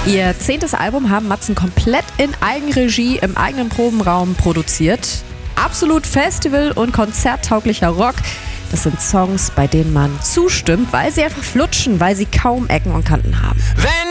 Ihr 10. Album haben Matzen komplett in Eigenregie im eigenen Probenraum produziert. Absolut festival- und konzerttauglicher Rock. Das sind Songs, bei denen man zustimmt, weil sie einfach flutschen, weil sie kaum Ecken und Kanten haben. Wenn